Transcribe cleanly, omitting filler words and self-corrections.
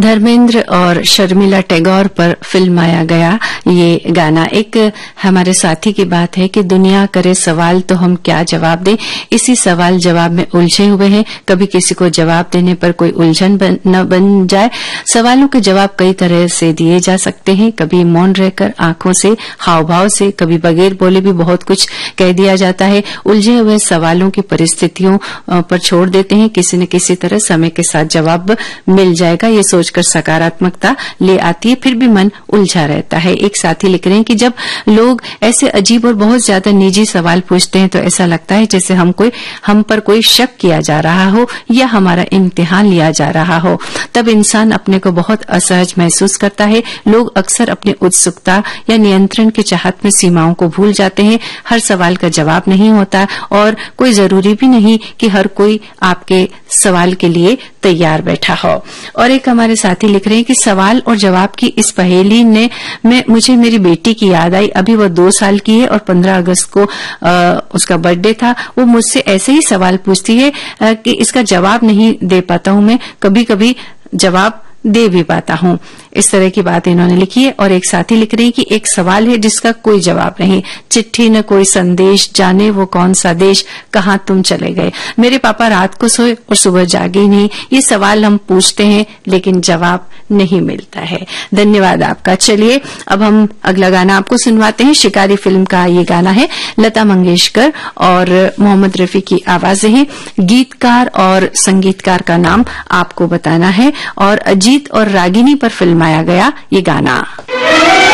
धर्मेंद्र और शर्मिला टैगोर पर फिल्माया गया ये गाना। एक हमारे साथी की बात है कि दुनिया करे सवाल तो हम क्या जवाब दें, इसी सवाल जवाब में उलझे हुए हैं। कभी किसी को जवाब देने पर कोई उलझन न बन जाए। सवालों के जवाब कई तरह से दिए जा सकते हैं, कभी मौन रहकर, आंखों से, हाव भाव से, कभी बगैर बोले भी बहुत कुछ कह दिया जाता है। उलझे हुए सवालों की परिस्थितियों पर छोड़ देते हैं, किसी न किसी तरह समय के साथ जवाब मिल जाएगा ये सोचकर सकारात्मकता ले आती है, फिर भी मन उलझा रहता है। एक साथी लिख रहे हैं कि जब लोग ऐसे अजीब और बहुत ज्यादा निजी सवाल पूछते हैं तो ऐसा लगता है जैसे हम पर कोई शक किया जा रहा हो या हमारा इम्तिहान लिया जा रहा हो। तब इंसान अपने को बहुत असहज महसूस करता है। लोग अक्सर अपनी उत्सुकता या नियंत्रण की चाहत में सीमाओं को भूल जाते हैं। हर सवाल का जवाब नहीं होता और कोई जरूरी भी नहीं कि हर कोई आपके सवाल के लिए तैयार बैठा हो। और एक हमारे साथी लिख रहे हैं कि सवाल और जवाब की इस पहेली में मुझे मेरी बेटी की याद आई। अभी वो 2 साल की है और 15 अगस्त को उसका बर्थडे था। वो मुझसे ऐसे ही सवाल पूछती है कि इसका जवाब नहीं दे पाता हूं मैं, कभी कभी जवाब दे भी पाता हूं। इस तरह की बात इन्होंने लिखी है। और एक साथी लिख रही है कि एक सवाल है जिसका कोई जवाब नहीं, चिट्ठी न कोई संदेश, जाने वो कौन सा देश, कहां तुम चले गए, मेरे पापा रात को सोए और सुबह जागे ही नहीं। ये सवाल हम पूछते हैं लेकिन जवाब नहीं मिलता है। धन्यवाद आपका। चलिए अब हम अगला गाना आपको सुनवाते हैं। शिकारी फिल्म का ये गाना है, लता मंगेशकर और मोहम्मद रफी की आवाजें हैं। गीतकार और संगीतकार का नाम आपको बताना है और अजीत और रागिनी पर फिल्माया गया ये गाना।